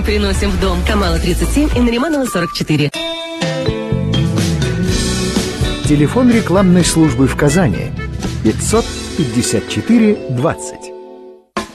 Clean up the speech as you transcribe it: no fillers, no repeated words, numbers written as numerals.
Приносим в дом Камала 37 и Нариманова 44. Телефон рекламной службы в Казани 554 20.